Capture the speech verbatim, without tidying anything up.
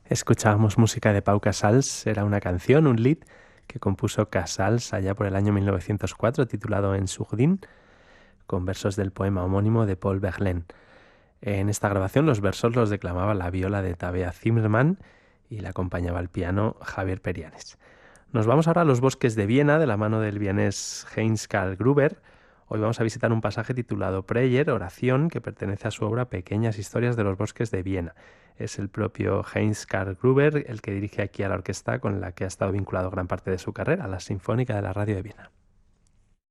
Escuchábamos música de Pau Casals, era una canción, un lead que compuso Casals allá por el año mil novecientos cuatro, titulado En Sourdine, con versos del poema homónimo de Paul Verlaine. En esta grabación los versos los declamaba la viola de Tabea Zimmermann y la acompañaba al piano Javier Perianes. Nos vamos ahora a los bosques de Viena de la mano del vienés Heinz Karl Gruber. Hoy vamos a visitar un pasaje titulado Prayer, oración, que pertenece a su obra Pequeñas historias de los bosques de Viena. Es el propio Heinz Karl Gruber el que dirige aquí a la orquesta con la que ha estado vinculado gran parte de su carrera, la Sinfónica de la Radio de Viena.